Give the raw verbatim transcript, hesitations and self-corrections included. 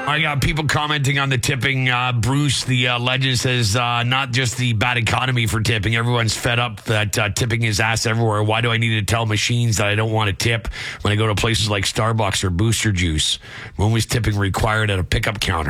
I got people commenting on the tipping. Uh, Bruce, the uh, legend, says uh, not just the bad economy for tipping. Everyone's fed up that uh, tipping is ass everywhere. Why do I need to tell machines that I don't want to tip when I go to places like Starbucks or Booster Juice? When was tipping required at a pickup counter?